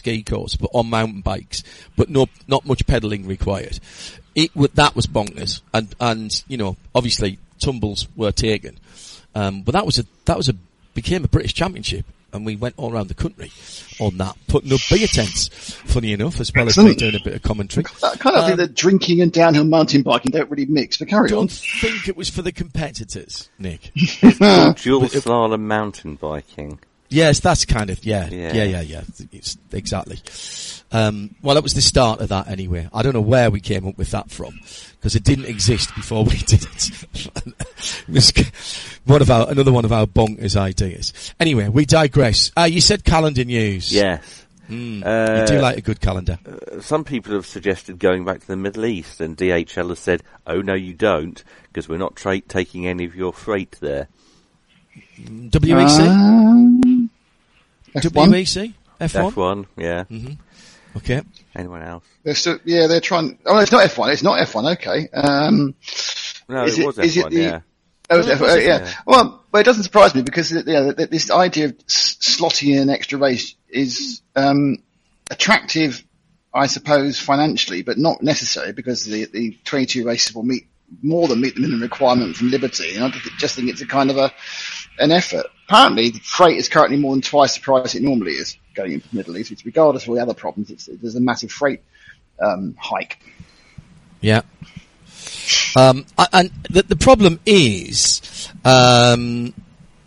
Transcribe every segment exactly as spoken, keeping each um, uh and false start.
ski course, but on mountain bikes, but no, not much pedalling required. It that was bonkers, and and you know, obviously tumbles were taken, um, but that was a that was a became a British Championship, and we went all around the country on that, putting up beer tents. Funny enough, as well Excellent. as doing a bit of commentary. I kind of um, think that drinking and downhill mountain biking don't really mix. But carry I don't on. think it was for the competitors, Nick. It's called dual slalom mountain biking. Yes, that's kind of, yeah, yeah, yeah, yeah, yeah, it's, exactly. Um, well, it was the start of that anyway. I don't know where we came up with that from, because it didn't exist before we did it. It was one of our, another one of our bonkers ideas. Anyway, we digress. Uh, you said calendar news. Yes. Mm, uh, you do like a good calendar. Uh, some people have suggested going back to the Middle East, and D H L has said, oh no you don't, because we're not tra- taking any of your freight there. W E C? Um, W E C? F one? F one, yeah. Mm-hmm. Okay. Anyone else? They're still, yeah, they're trying. Oh, it's not F one. It's not F one. Okay. Um, no, it, it was F one. F one. The, yeah. Oh, it was F one. Uh, yeah. yeah. Well, but it doesn't surprise me because yeah, this idea of slotting in an extra race is um, attractive, I suppose, financially, but not necessary because the the twenty-two races will meet more than meet the minimum requirement from Liberty. And I just think it's a kind of a an effort. Apparently, the freight is currently more than twice the price it normally is going into the Middle East. It's regardless of all the other problems. It's, there's a massive freight um, hike. Yeah. Um, and the, the problem is um,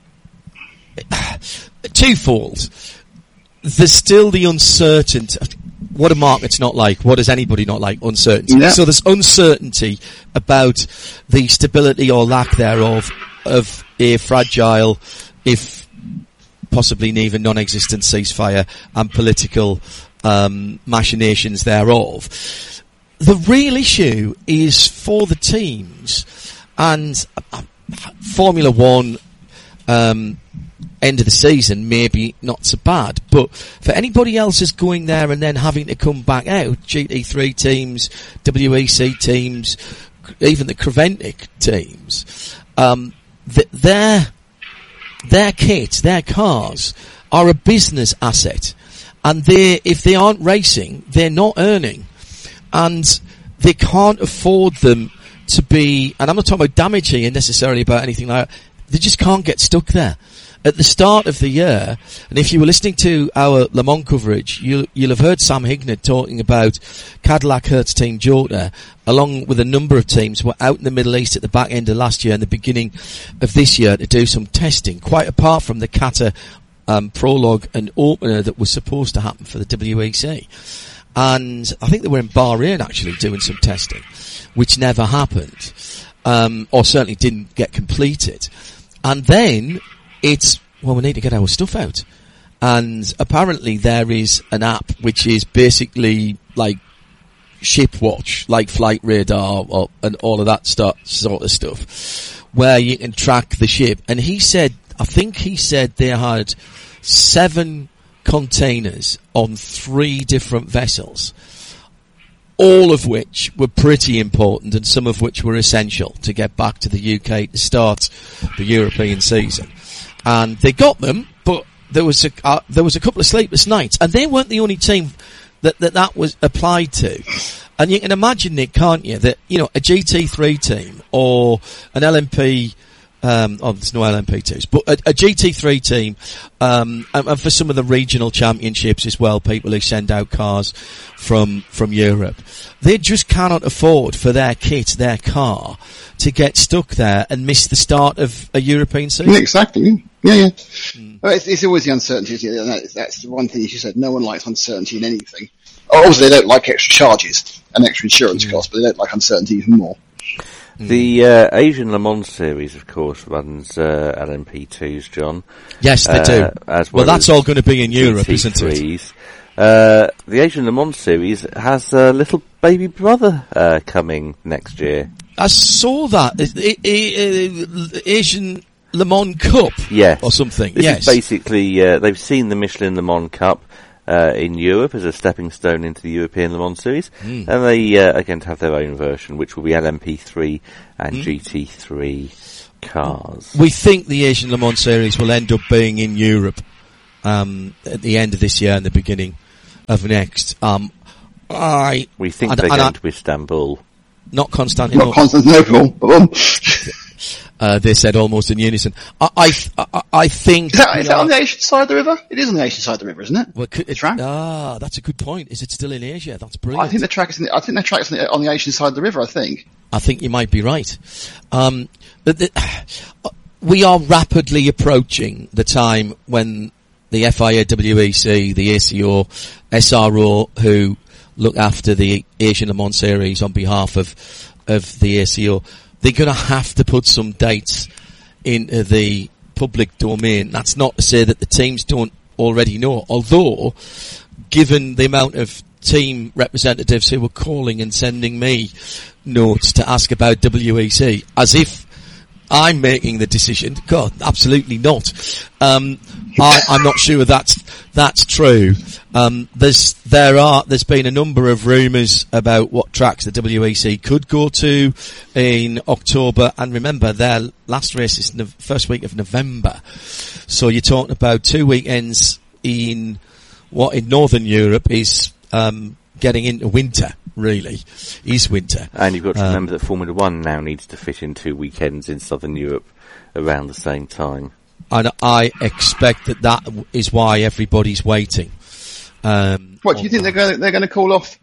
twofold. There's still the uncertainty. What a market's not like. What does anybody not like? Uncertainty. Yeah. So there's uncertainty about the stability or lack thereof of a fragile, if possibly even non-existent ceasefire and political um, machinations thereof. The real issue is for the teams, and uh, Formula One um, end of the season maybe not so bad, but for anybody else who's going there and then having to come back out, G T three teams, W E C teams, even the Creventic teams, um, th- their their kits, their cars are a business asset, and they if they aren't racing, they're not earning. And they can't afford them to be, and I'm not talking about damage here necessarily about anything like that, they just can't get stuck there. At the start of the year, and if you were listening to our Le Mans coverage, you'll, you'll have heard Sam Hignett talking about Cadillac Hertz Team Jota, along with a number of teams, were out in the Middle East at the back end of last year and the beginning of this year to do some testing, quite apart from the Qatar um, prologue and opener that was supposed to happen for the W E C. And I think they were in Bahrain actually doing some testing, which never happened, um, or certainly didn't get completed. And then it's, well, we need to get our stuff out. And apparently there is an app which is basically like ship watch, like Flight Radar or, and all of that stuff, sort of stuff, where you can track the ship. And he said, I think he said they had seven containers on three different vessels, all of which were pretty important and some of which were essential to get back to the U K to start the European season. And they got them, but there was a uh, there was a couple of sleepless nights, and they weren't the only team that that, that was applied to. And you can imagine, Nick, can't you, that, you know, a G T three team or an L M P Um, oh, there's no L M P twos, but a, a G T three team, um, and, and for some of the regional championships as well, people who send out cars from, from Europe, they just cannot afford for their kit, their car, to get stuck there and miss the start of a European season. Yeah, exactly. Yeah, yeah. Mm. Well, it's, it's always the uncertainty. That's, that's the one thing you said. No one likes uncertainty in anything. Obviously, they don't like extra charges and extra insurance mm. costs, but they don't like uncertainty even more. The uh, Asian Le Mans series, of course, runs uh, L M P twos, John. Yes, they uh, do. As well, well that's as all going to be in Europe, G T threes. Isn't it? Uh, the Asian Le Mans series has a little baby brother uh, coming next year. I saw that. It, it, it, Asian Le Mans Cup yes. or something. This yes. is basically, uh, they've seen the Michelin Le Mans Cup Uh, in Europe as a stepping stone into the European Le Mans series, mm. and they uh, are going to have their own version, which will be L M P three and mm. G T three cars. We think the Asian Le Mans series will end up being in Europe um, at the end of this year and the beginning of next. Um, I we think and, they're and going I, to Istanbul, not Constantinople. Not Constantinople. But, uh, they said almost in unison. I, I, I, I think is that, is that on the Asian side of the river? It is on the Asian side of the river, isn't it? Well, could, the track. Ah, that's a good point. Is it still in Asia? That's brilliant. I think the track is. In the, I think the track's on the, on the Asian side of the river. I think. I think you might be right. Um, but the, we are rapidly approaching the time when the F I A, W E C, the A C O, S R O, who look after the Asian Le Mans Series on behalf of of the A C O, they're going to have to put some dates into the public domain. That's not to say that the teams don't already know, although, given the amount of team representatives who were calling and sending me notes to ask about W E C, as if I'm making the decision. God, absolutely not. Um, I, I'm not sure that's that's true. Um, there's there are there's been a number of rumours about what tracks the W E C could go to in October, and remember their last race is the first week of November, so you're talking about two weekends in what in Northern Europe is um, getting into winter. Really, is winter. And you've got to um, remember that Formula One now needs to fit in two weekends in Southern Europe around the same time. And I expect that that is why everybody's waiting. Um, what do you think they're going? To, they're going to call off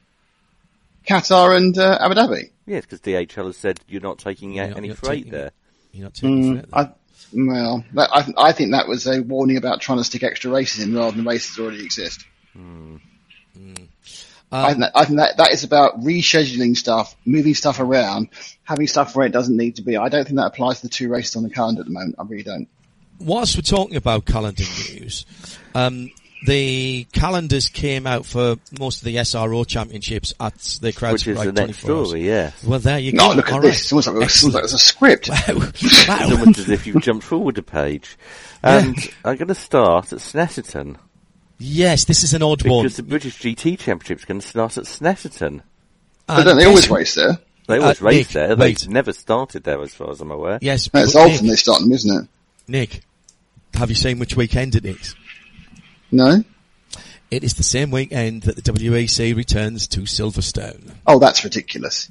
Qatar and uh, Abu Dhabi? Yes, because D H L has said you're not taking you're out not, any you're freight taking, there. You're not taking mm, freight there. I, well, that, I, I think that was a warning about trying to stick extra races in rather than races that already exist. Mm. Mm. Um, I think, that, I think that that is about rescheduling stuff, moving stuff around, having stuff where it doesn't need to be. I don't think that applies to the two races on the calendar at the moment. I really don't. Whilst we're talking about calendar news, um, the calendars came out for most of the S R O championships at the Crowd Which is the next story, yeah. Well, there you go. No, look at All this. right. It's almost like, it's almost like it's a script. Wow. Wow. It's almost as if you've jumped forward a page. And yeah. I'm going to start at Snetterton. Yes, this is an odd because one. Because the British G T Championship is going to start at Snetterton. But don't they always race there? They always uh, race Nick, there. wait. They've never started there as far as I'm aware. Yes. No, it's Nick, often they start them, isn't it? Nick, have you seen which weekend it is? No. It is the same weekend that the W E C returns to Silverstone. Oh, that's ridiculous.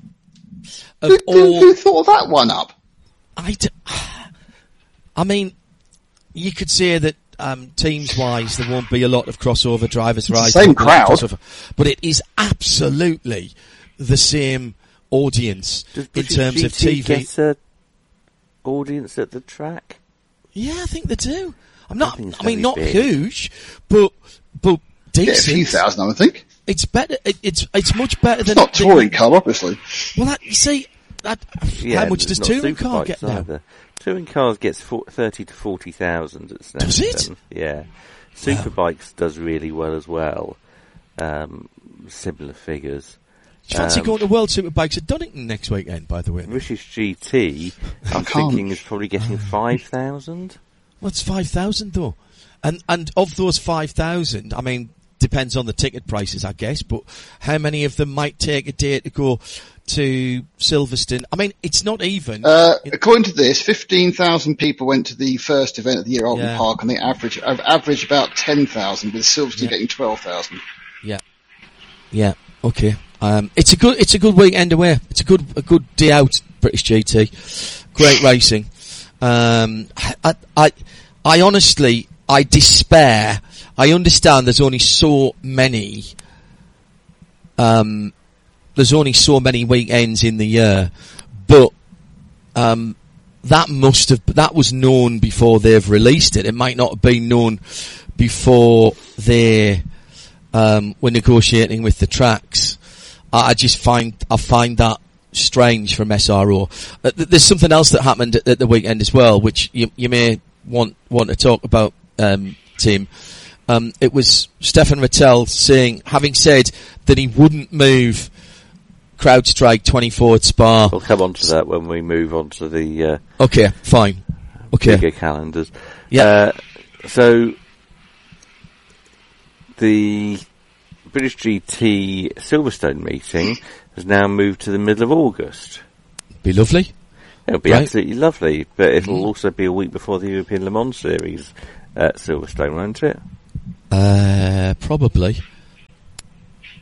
Of Who, all, who, who thought that one up? I, d- I mean, you could say that um, teams-wise there won't be a lot of crossover drivers. Right, same crowd. Crossover, but it is absolutely the same audience Does in terms G T of T V. Get a audience at the track? Yeah, I think they do. I'm not. I, I mean, not big. huge, but but decent. Yeah, a few thousand, I would think. It's better. It, it's it's much better It's than not touring car, obviously. Well, that, you see, that, Yeah, how much does touring car get now? Either. Touring cars gets for, thirty to forty thousand at Snetterton. Does it? Yeah. Superbikes wow. does really well as well. Um, similar figures. Do you fancy um, going to World Superbikes at Donington next weekend? By the way, British G T, I'm thinking is probably getting five thousand. Well, it's five thousand though, and and of those five thousand, I mean, depends on the ticket prices, I guess. But how many of them might take a day to go to Silverstone? I mean, it's not even. Uh, according to this, fifteen thousand people went to the first event of the year, Alton Yeah. Park, and they average uh, average about ten thousand, with Silverstone Yeah. getting twelve thousand. Yeah, yeah, okay. Um, it's a good, it's a good weekend away. It's a good, a good day out. British G T, great racing. Um, I, I, I honestly, I despair. I understand there's only so many. Um, there's only so many weekends in the year, but um, that must have that was known before they've released it. It might not have been known before they um, were negotiating with the tracks. I, I just find I find that strange from S R O. Uh, th- there's something else that happened at, at the weekend as well, which you, you may want want to talk about, um, Tim. Um, it was Stefan Vettel saying, having said that he wouldn't move CrowdStrike twenty-four at Spa. We'll come on to that when we move on to the uh, Okay, fine. Okay. bigger calendars. Yeah. Uh, so the British G T Silverstone meeting has now moved to the middle of August. Be lovely. It'll be Right. absolutely lovely, but it'll Mm. also be a week before the European Le Mans Series at Silverstone, won't it? Uh, probably.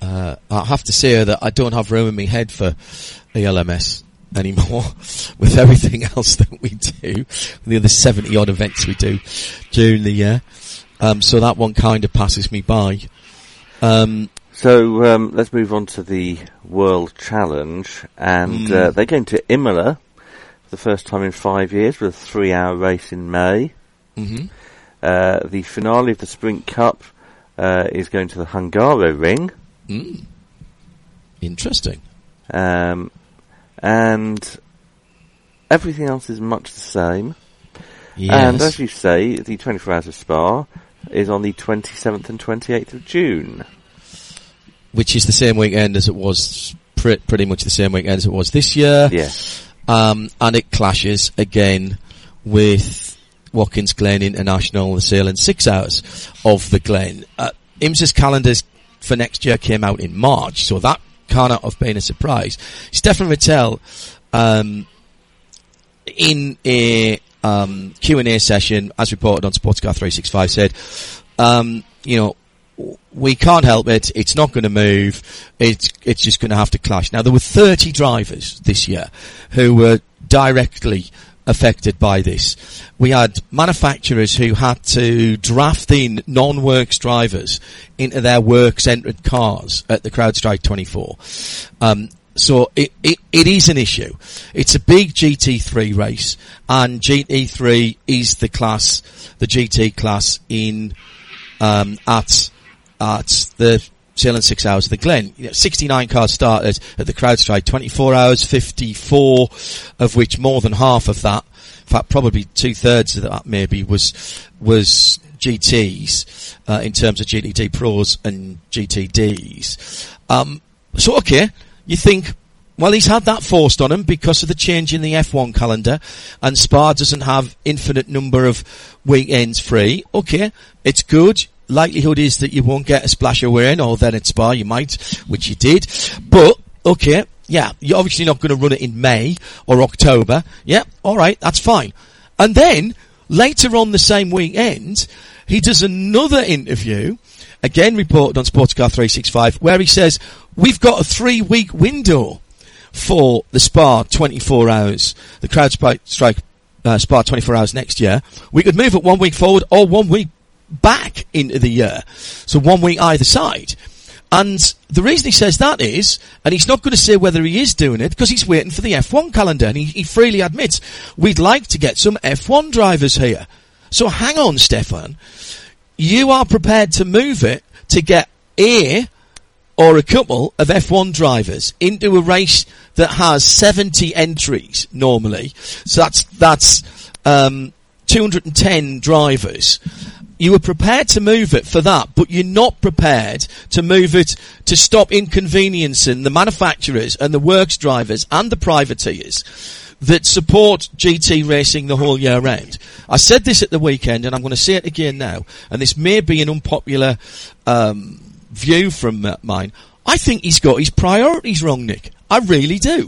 Uh, I have to say that I don't have room in my head for E L M S anymore with everything else that we do, the other seventy odd events we do during the year. Um, so that one kind of passes me by. Um, so um, let's move on to the World Challenge, and mm. uh, they're going to Imola for the first time in five years with a three-hour race in May. Mm-hmm. Uh, the finale of the Sprint Cup uh, is going to the Hungaroring. Mm. Interesting. Um, and everything else is much the same. Yes. And as you say, the twenty-four Hours of Spa is on the twenty-seventh and twenty-eighth of June. Which is the same weekend as it was, pre- pretty much the same weekend as it was this year. Yes. Um, and it clashes again with Watkins Glen International, the sailing six hours of the Glen. Uh, IMSA's calendars for next year came out in March, so that cannot have been a surprise. Stefan Rittel, um, in a um, Q and A session, as reported on Sportscar three sixty-five, said, um, you know, we can't help it. It's not going to move. It's it's just going to have to clash. Now, there were thirty drivers this year who were directly affected by this. We had manufacturers who had to draft in non-works drivers into their works-entered cars at the CrowdStrike twenty-four. Um, so it, it, it is an issue. It's a big G T three race, and G T three is the class, the G T class in, um, at, at the Sailing six hours of the Glen. You know, sixty-nine cars started at the CrowdStrike, twenty-four hours, fifty-four, of which more than half of that, in fact probably two-thirds of that maybe, was was G Ts, uh, in terms of G T D Pros and G T Ds. Um, so okay, you think, well, he's had that forced on him because of the change in the F one calendar, and Spa doesn't have infinite number of weekends free. Okay, it's good. Likelihood is that you won't get a splash away in, or then at Spa you might, which you did. But, okay, yeah, you're obviously not going to run it in May or October. Yeah, alright, that's fine. And then, later on the same weekend, he does another interview, again reported on Sportscar three sixty-five, where he says, we've got a three week window for the Spa twenty-four hours, the CrowdStrike uh, Spa twenty-four hours next year. We could move it one week forward or one week back into the year. So one week either side. And the reason he says that is, and he's not going to say whether he is doing it, because he's waiting for the F one calendar, and he, he freely admits, we'd like to get some F one drivers here. So hang on, Stefan. You are prepared to move it to get a or a couple of F one drivers into a race that has seventy entries normally. So that's, that's, um, two hundred ten drivers. You were prepared to move it for that, but you're not prepared to move it to stop inconveniencing the manufacturers and the works drivers and the privateers that support G T racing the whole year round. I said this at the weekend, and I'm going to say it again now, and this may be an unpopular um, view from uh, mine. I think he's got his priorities wrong, Nick. I really do.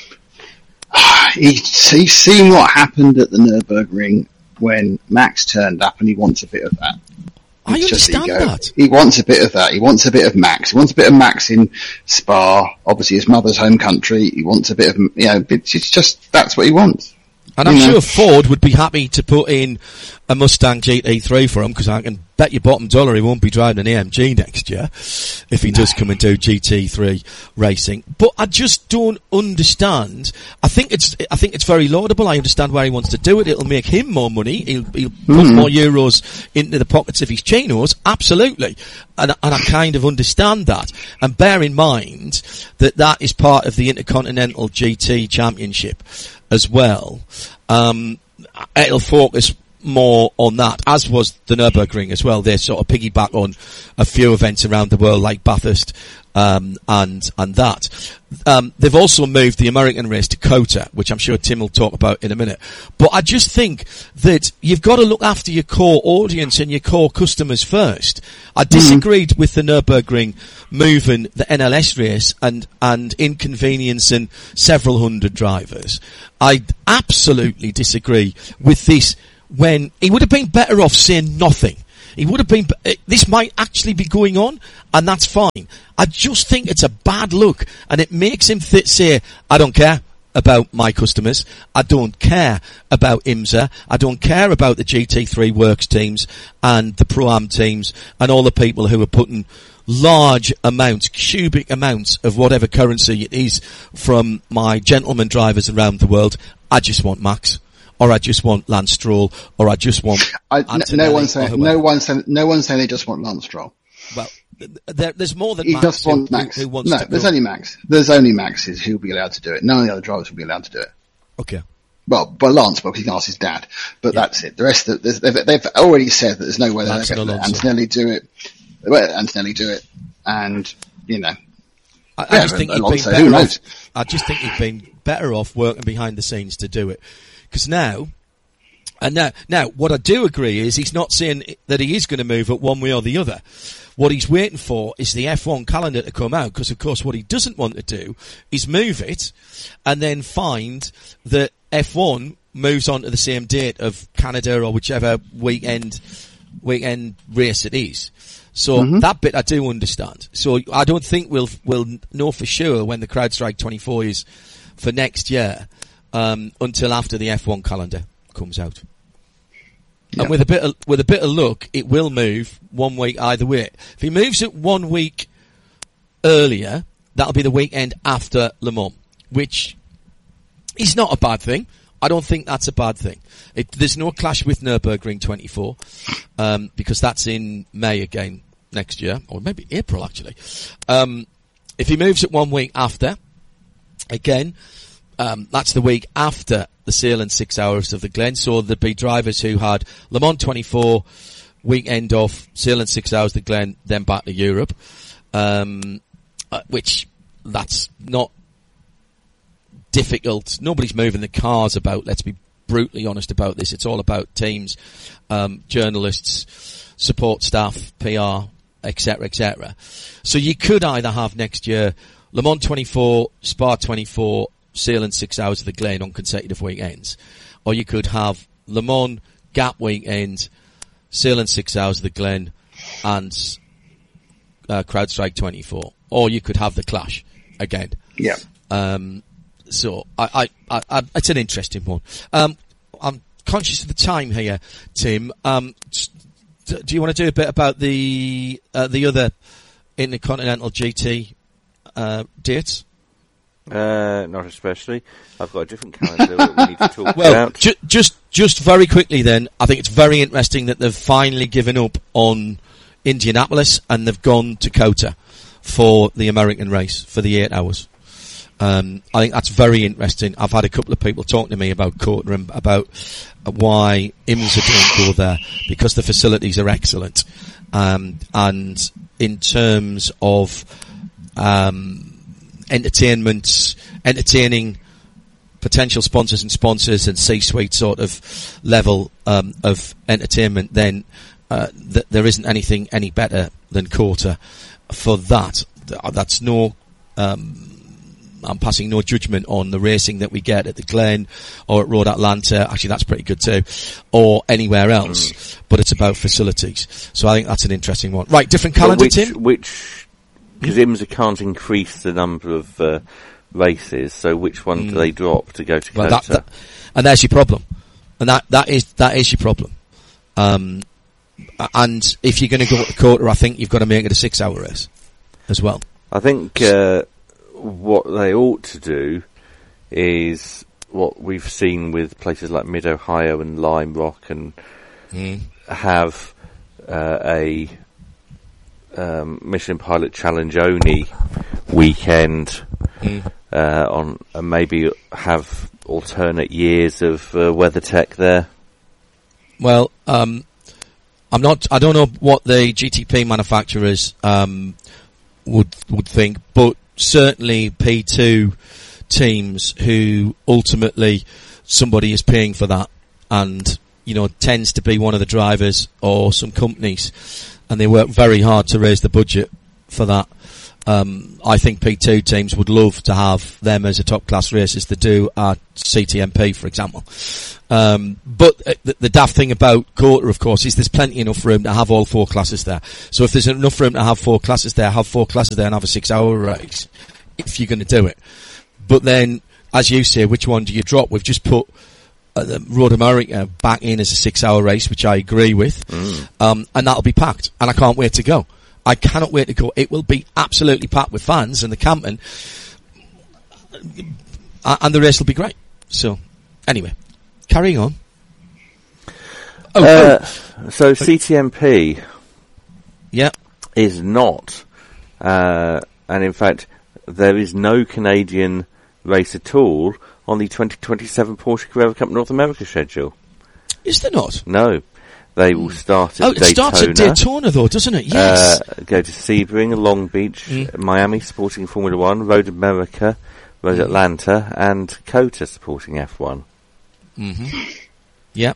He's, he's seen what happened at the Nürburgring when Max turned up, and he wants a bit of that. I understand that. He wants a bit of that. He wants a bit of Max. He wants a bit of Max in Spa, obviously his mother's home country. He wants a bit of, you know, it's just, that's what he wants. And I'm sure Ford would be happy to put in a Mustang G T three for him, because I can bet your bottom dollar he won't be driving an A M G next year if he no. does come and do G T three racing. But I just don't understand. I think it's I think it's very laudable. I understand why he wants to do it. It'll make him more money. He'll, he'll mm-hmm. put more euros into the pockets of his chinos. Absolutely. And, and I kind of understand that. And bear in mind that that is part of the Intercontinental G T Championship as well. Um, it'll focus more on that, as was the Nürburgring as well. They sort of piggyback on a few events around the world like Bathurst, um, and, and that. Um, they've also moved the American race to COTA, which I'm sure Tim will talk about in a minute. But I just think that you've got to look after your core audience and your core customers first. I disagreed mm. with the Nürburgring moving the N L S race and, and inconveniencing several hundred drivers. I absolutely disagree with this, when he would have been better off saying nothing. He would have been, this might actually be going on, and that's fine. I just think it's a bad look, and it makes him th- say, I don't care about my customers. I don't care about IMSA. I don't care about the G T three Works teams and the Pro-Am teams and all the people who are putting large amounts, cubic amounts of whatever currency it is from my gentleman drivers around the world. I just want Max, or I just want Lance Stroll, or I just want I, no one's saying no one's saying no one's saying they just want Lance Stroll. Well, there, there's more than he Max just wants who, Max. Who, who wants no, to there's go. only Max. There's only Maxes who'll be allowed to do it. None of the other drivers will be allowed to do it. Okay. Well, but Lance, well, he can ask his dad. But Yeah. that's it. The rest of they've, they've already said that there's no way they're Lance going to and let Alonso. Antonelli do it. They won't let Antonelli do it, and you know, I, I Yeah, just think he'd Alonso, been who better knows? off. I just think he'd been better off working behind the scenes to do it. Because now, and now, now, what I do agree is he's not saying that he is going to move it one way or the other. What he's waiting for is the F one calendar to come out, because of course what he doesn't want to do is move it and then find that F one moves on to the same date of Canada or whichever weekend weekend race it is. So Mm-hmm. that bit I do understand. So I don't think we'll we'll know for sure when the CrowdStrike twenty-four is for next year um, until after the F one calendar comes out. Yeah. And with a bit of, with a bit of luck, it will move one week either way. If he moves it one week earlier, that'll be the weekend after Le Mans, which is not a bad thing. I don't think that's a bad thing. It, there's no clash with Nürburgring twenty-four, um, because that's in May again next year, or maybe April actually. Um, if he moves it one week after, again, um, that's the week after the Sale and Six Hours of the Glen. So there'd be drivers who had Le Mans twenty-four, weekend off, Sale and Six Hours of the Glen, then back to Europe, um, uh, which that's not difficult. Nobody's moving the cars about. Let's be brutally honest about this. It's all about teams, um, journalists, support staff, P R, et cetera, et cetera. So you could either have next year Le Mans twenty-four, Spa twenty-four, Sale and Six Hours of the Glen on consecutive weekends, or you could have Le Mans Gap weekend, Sale and Six Hours of the Glen, and uh, CrowdStrike twenty-four, or you could have the clash again. Yeah. Um, so I, I, I, I, it's an interesting one. Um, I'm conscious of the time here, Tim. Um, do, do you want to do a bit about the uh, the other Intercontinental G T uh, dates? Uh, not especially. I've got a different calendar that we need to talk Well, about. ju- just just very quickly then, I think it's very interesting that they've finally given up on Indianapolis and they've gone to COTA for the American race for the eight hours. Um, I think that's very interesting. I've had a couple of people talking to me about COTA and about why IMSA don't go there, because the facilities are excellent. Um, and in terms of um, entertainment, entertaining potential sponsors and sponsors and C-suite sort of level um, of entertainment, then uh, th- there isn't anything any better than COTA for that. That's no... Um, I'm passing no judgment on the racing that we get at the Glen or at Road Atlanta. Actually, that's pretty good too. Or anywhere else. Mm. But it's about facilities. So I think that's an interesting one. Right, different calendar, which, Tim? Which, because IMSA can't increase the number of uh, races, so which one mm. do they drop to go to well, COTA? That, that, and there's your problem. And that, that is, that is your problem. Um, and if you're going to go to COTA, I think you've got to make it a six hour race as well. I think, uh, what they ought to do is what we've seen with places like Mid-Ohio and Lime Rock, and mm. have uh, a um, Michelin Pilot Challenge only weekend mm. uh, on, and maybe have alternate years of uh, WeatherTech there. Well, um, I'm not. I don't know what the G T P manufacturers um, would would think, but certainly P two teams who ultimately somebody is paying for that, and you know, tends to be one of the drivers or some companies, and they work very hard to raise the budget for that. Um, I think P two teams would love to have them as a top class race as they do at C T M P, for example. Um, but uh, the, the daft thing about Quarter, of course, is there's plenty enough room to have all four classes there. So if there's enough room to have four classes there, have four classes there and have a six hour race, if you're going to do it. But then, as you say, which one do you drop? We've just put uh, the Road America back in as a six hour race, which I agree with. Mm. Um, and that'll be packed. And I can't wait to go. I cannot wait to go. It will be absolutely packed with fans and the camping, and the race will be great. So, anyway, carrying on. Oh, uh, oh. So C T M P, yeah, is not, uh, and in fact, there is no Canadian race at all on the twenty twenty-seven Porsche Carrera Cup North America schedule. Is there not? No. They will start at oh, Daytona. It starts at Daytona, though, doesn't it? Yes. Uh, go to Sebring, Long Beach, mm. Miami, supporting Formula One, Road America, Road mm. Atlanta, and COTA supporting F one. Mm-hmm. Yep.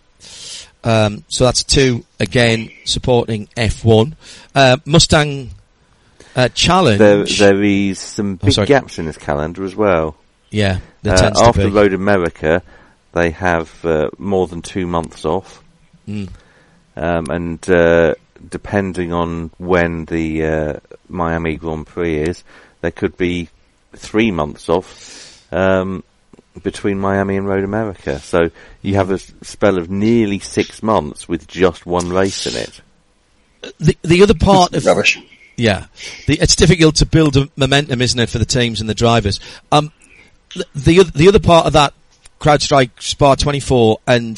Um, so that's two, again, supporting F one. Uh, Mustang uh, Challenge. There, there is some big oh, gaps in this calendar as well. Yeah, there uh, tends after to be. Road America, they have uh, more than two months off. Mm. Um, and uh, depending on when the uh, Miami Grand Prix is, there could be three months off um, between Miami and Road America. So you have a spell of nearly six months with just one race in it. The the other part of rubbish. Yeah, the, it's difficult to build a momentum, isn't it, for the teams and the drivers? Um, the the, the other part of that CrowdStrike Spa twenty-four and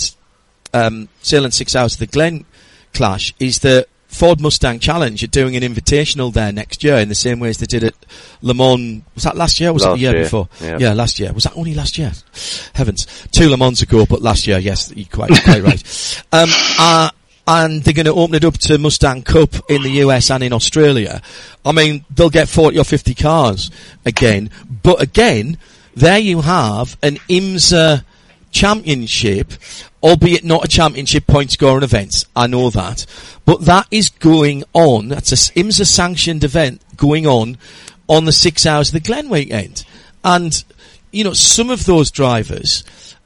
Um, Sailing Six Hours of the Glen clash is the Ford Mustang Challenge are doing an invitational there next year in the same way as they did at Le Mans. Was that last year or was last it the year, year before? Yeah. yeah, last year. Was that only last year? Heavens. Two Le Mans ago, but last year, yes, you're quite, quite right. Um, uh, and they're going to open it up to Mustang Cup in the U S and in Australia. I mean, they'll get forty or fifty cars again. But again, there you have an IMSA championship, albeit not a championship point scoring event. I know that. But that is going on. That's a IMSA sanctioned event going on on the six hours of the Glen weekend. And, you know, some of those drivers,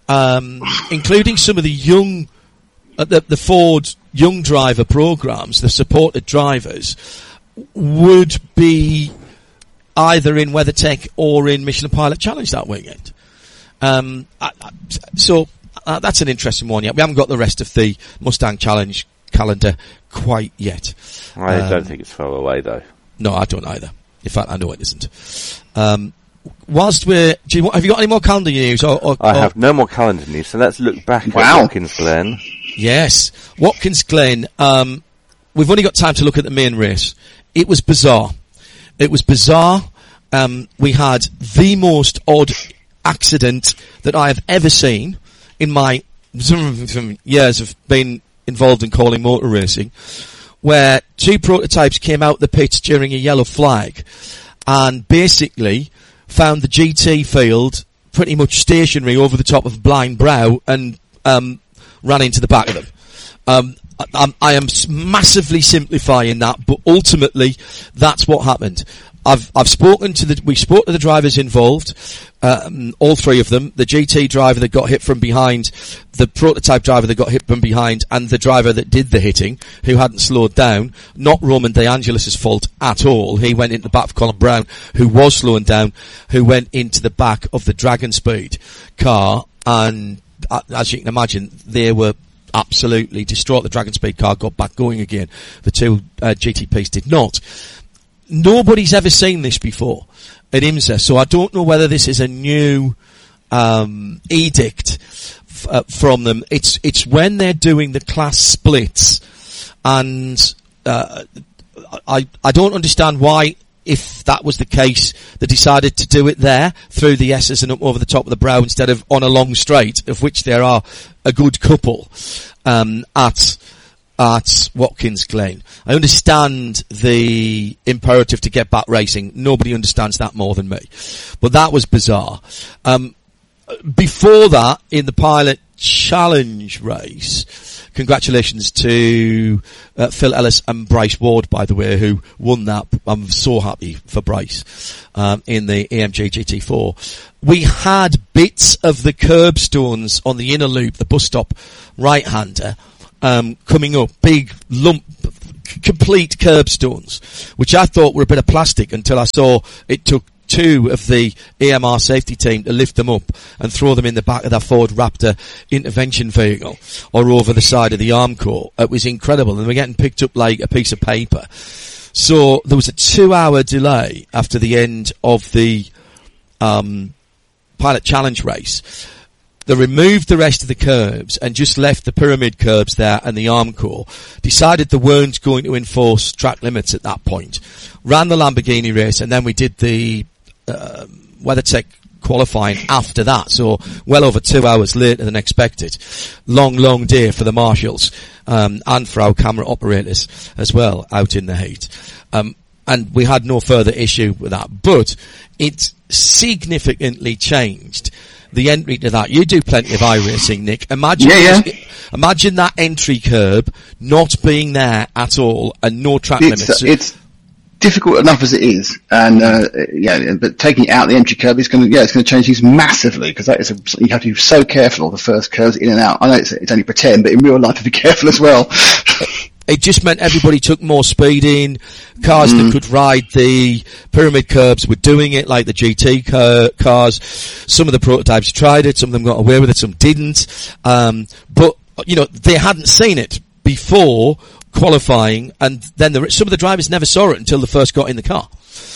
um, including some of the young, uh, the, the Ford young driver programs, the supported drivers, would be either in WeatherTech or in Michelin Pilot Challenge that weekend. Um, I, I, so uh, that's an interesting one. Yet we haven't got the rest of the Mustang Challenge calendar quite yet. I um, don't think it's far away, though. No, I don't either. In fact, I know it isn't. Um, whilst we're, do you, have you got any more calendar news? Or, or, I or, have no more calendar news. So let's look back wow. at Watkins Glen. Yes, Watkins Glen. Um, we've only got time to look at the main race. It was bizarre. It was bizarre. Um, we had the most odd accident that I have ever seen in my years of being involved in calling motor racing, where two prototypes came out the pits during a yellow flag and basically found the G T field pretty much stationary over the top of Blind Brow and um, ran into the back of them. Um, I, I am massively simplifying that, but ultimately that's what happened. I've I've spoken to the we spoke to the drivers involved, um, all three of them. The G T driver that got hit from behind, the prototype driver that got hit from behind, and the driver that did the hitting, who hadn't slowed down. Not Roman De Angelis' fault at all. He went into the back of Colin Brown, who was slowing down, who went into the back of the Dragon Speed car, and uh, as you can imagine, they were absolutely distraught. The Dragon Speed car got back going again. The two uh, G T Ps did not. Nobody's ever seen this before at IMSA, so I don't know whether this is a new um, edict f- uh, from them. It's it's when they're doing the class splits, and uh, I I don't understand why, if that was the case, they decided to do it there through the S's and up over the top of the Brow instead of on a long straight, of which there are a good couple um, at. at Watkins Glen. I understand the imperative to get back racing. Nobody understands that more than me. But that was bizarre. Um, before that, in the Pilot Challenge race, congratulations to uh, Phil Ellis and Bryce Ward, by the way, who won that. I'm so happy for Bryce um, in the A M G G T four. We had bits of the curbstones on the inner loop, the bus stop right-hander, um, coming up, big lump, complete curbstones, which I thought were a bit of plastic until I saw it took two of the A M R safety team to lift them up and throw them in the back of that Ford Raptor intervention vehicle or over the side of the Armco. It was incredible, and we're getting picked up like a piece of paper. So there was a two-hour delay after the end of the um, Pilot Challenge race. They removed the rest of the curbs and just left the pyramid curbs there and the Armco. Decided they weren't going to enforce track limits at that point. Ran the Lamborghini race, and then we did the uh, WeatherTech qualifying after that. So well over two hours later than expected. Long, long day for the marshals um, and for our camera operators as well out in the heat. Um, and we had no further issue with that. But it significantly changed the entry to that. You do plenty of iRacing, Nick. Imagine, yeah, yeah. imagine that entry curb not being there at all and no track it's, limits. Uh, it's difficult enough as it is, and uh, yeah, but taking out the entry curb is going to yeah, it's going to change things massively, because that is a, you have to be so careful of the first curves in and out. I know it's, it's only pretend, but in real life, to be careful as well. It just meant everybody took more speed in. Cars mm. that could ride the pyramid curbs were doing it, like the G T car, cars. Some of the prototypes tried it, some of them got away with it, some didn't. Um, but, you know, they hadn't seen it before qualifying, and then the, some of the drivers never saw it until they first got in the car.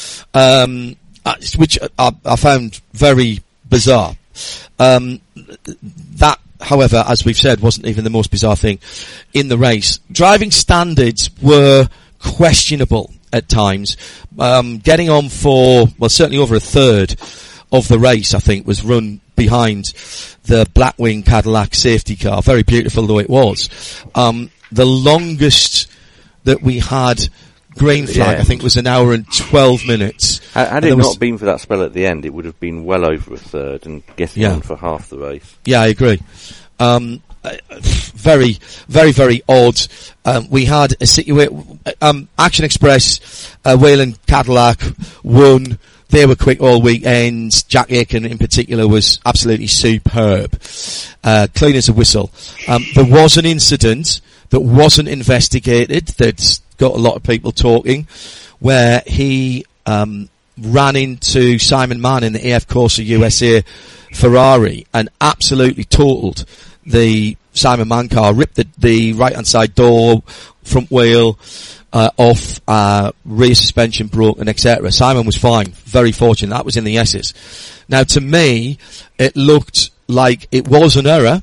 Um, which I, I found very bizarre. Um, that, however, as we've said, wasn't even the most bizarre thing in the race. Driving standards were questionable at times. Um, getting on for, well, certainly over a third of the race, I think, was run behind the Blackwing Cadillac safety car, very beautiful though it was. Um, the longest that we had green flag, yeah. I think, was an hour and twelve minutes. Had, had it not been for that spell at the end, it would have been well over a third and getting yeah. on for half the race. Yeah, I agree. Um, uh, very, very, very odd. Um, we had a situation, um, Action Express, uh, Wayland Cadillac won. They were quick all weekend. Jack Aiken in particular was absolutely superb. Uh, clean as a whistle. Um, there was an incident that wasn't investigated that's got a lot of people talking, where he, um, ran into Simon Mann in the A F Corsa U S A Ferrari and absolutely totaled the Simon Mann car, ripped the, the right-hand side door, front wheel, uh, off, uh, rear suspension broken, et cetera. Simon was fine. Very fortunate. That was in the S's. Now, to me, it looked like it was an error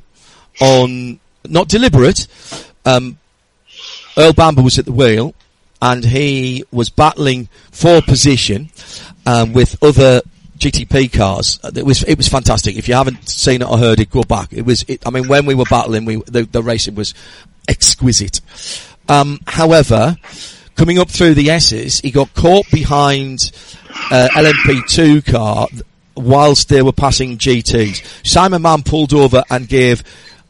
on, not deliberate. Um, Earl Bamber was at the wheel, and he was battling for position, um, with other G T P cars. It was, it was fantastic. If you haven't seen it or heard it, go back. It was, it, I mean, when we were battling, we, the, the racing was exquisite. Um, however, coming up through the S's, he got caught behind, uh, L M P two car whilst they were passing G Ts. Simon Mann pulled over and gave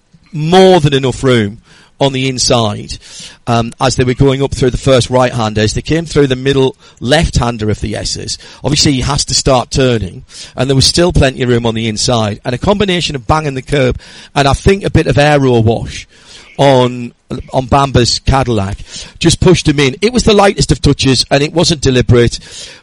more than enough room on the inside, um, as they were going up through the first right-handers. They came through the middle left-hander of the S's. Obviously, he has to start turning, and there was still plenty of room on the inside. And a combination of banging the curb, and I think a bit of aero wash on on Bamber's Cadillac, just pushed him in. It was the lightest of touches, and it wasn't deliberate.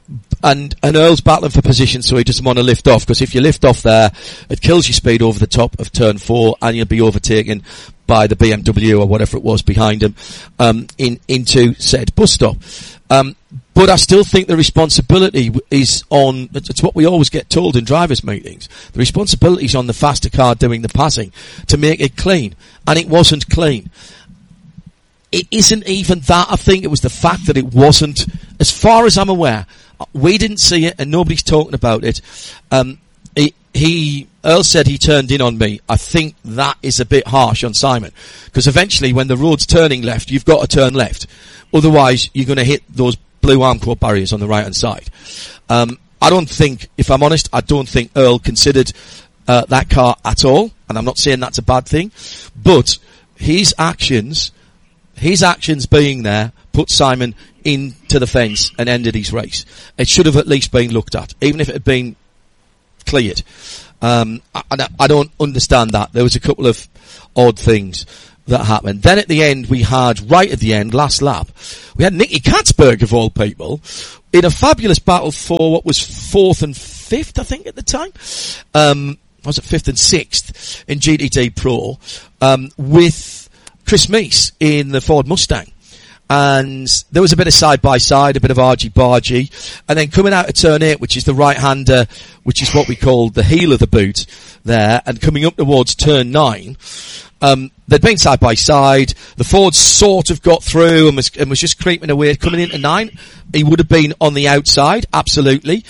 And, and Earl's battling for position, so he doesn't want to lift off, because if you lift off there, it kills your speed over the top of turn four, and you'll be overtaken by the B M W or whatever it was behind him, um, in, into said bus stop. Um, but I still think the responsibility is on, it's what we always get told in drivers' meetings, the responsibility is on the faster car doing the passing to make it clean. And it wasn't clean. It isn't even that. I think it was the fact that it wasn't, as far as I'm aware, we didn't see it and nobody's talking about it. Um, he, he, Earl said he turned in on me. I think that is a bit harsh on Simon, because eventually when the road's turning left, you've got to turn left. Otherwise, you're going to hit those blue Armco barriers on the right hand side. Um, I don't think, if I'm honest, I don't think Earl considered uh, that car at all. and I'm not saying that's a bad thing, but his actions, his actions being there, put Simon into the fence and ended his race. It should have at least been looked at, even if it had been cleared. Um, I, I don't understand that. There was a couple of odd things that happened. Then at the end, we had, right at the end, last lap, we had Nicky Katzberg, of all people, in a fabulous battle for what was fourth and fifth, I think, at the time. Um, was it fifth and sixth in G T D Pro, um, with Chris Meese in the Ford Mustang. And there was a bit of side-by-side, a bit of argy-bargy. And then coming out of turn eight, which is the right-hander, which is what we call the heel of the boot there, and coming up towards turn nine, um, they'd been side-by-side. The Ford sort of got through and was, and was just creeping away. Coming into nine, he would have been on the outside, absolutely.